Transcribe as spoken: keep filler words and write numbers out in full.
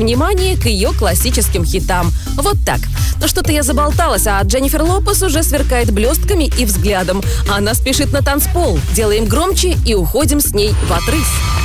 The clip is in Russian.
внимание к ее классическим хитам. Вот так. Но что-то я заболталась, а Дженнифер Лопес уже сверкает блестками и взглядом. Она спешит на танцпол. Делаем громче и уходим с ней в отрыв.